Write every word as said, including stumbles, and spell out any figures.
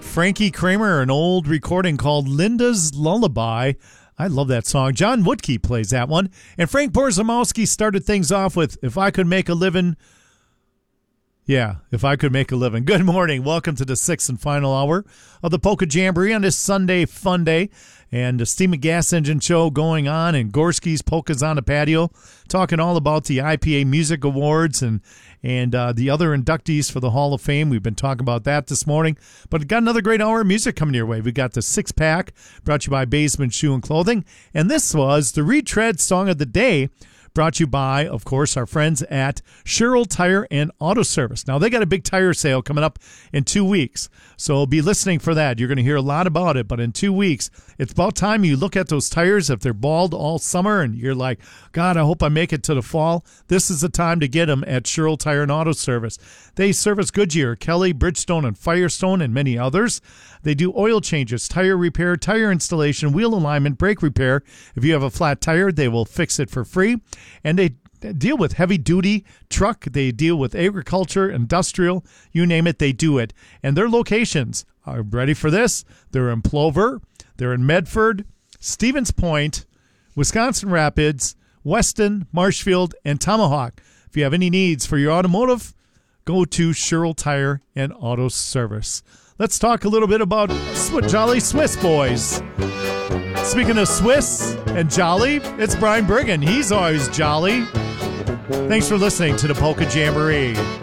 Frankie Kramer, an old recording called Linda's Lullaby. I love that song. John Woodkey plays that one. And Frank Borzamowski started things off with If I Could Make a Living. Yeah, If I Could Make a Living. Good morning. Welcome to the sixth and final hour of the Polka Jamboree on this Sunday fun day. And the Steam and Gas Engine show going on, and Gorski's Polkas on the Patio, talking all about the I P A Music Awards and and uh, the other inductees for the Hall of Fame. We've been talking about that this morning. But got another great hour of music coming your way. We got the Six Pack, brought to you by Basement Shoe and Clothing. And this was the Retread Song of the Day, brought to you by, of course, our friends at Sherrill Tire and Auto Service. Now, they got a big tire sale coming up in two weeks, so be listening for that. You're going to hear a lot about it, but in two weeks, it's about time you look at those tires. If they're bald all summer and you're like, God, I hope I make it to the fall, this is the time to get them at Sherrill Tire and Auto Service. They service Goodyear, Kelly, Bridgestone, and Firestone, and many others. They do oil changes, tire repair, tire installation, wheel alignment, brake repair. If you have a flat tire, they will fix it for free. And they deal with heavy-duty truck. They deal with agriculture, industrial, you name it, they do it. And their locations are ready for this. They're in Plover, they're in Medford, Stevens Point, Wisconsin Rapids, Weston, Marshfield, and Tomahawk. If you have any needs for your automotive, go to Sherrill Tire and Auto Service. Let's talk a little bit about Jolly Swiss Boys. Speaking of Swiss and jolly, it's Brian Bergen. He's always jolly. Thanks for listening to the Polka Jamboree.